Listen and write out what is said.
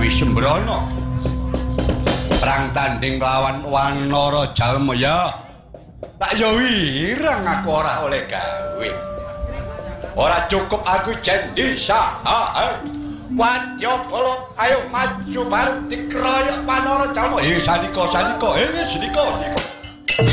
Sembrono perang tanding lawan Wanara Jalmaya tak yo wireng aku ora oleh gawe ora cukup aku janji saha Wadyabala ayo maju bareng dikeroyok Wanara Jalmaya sandika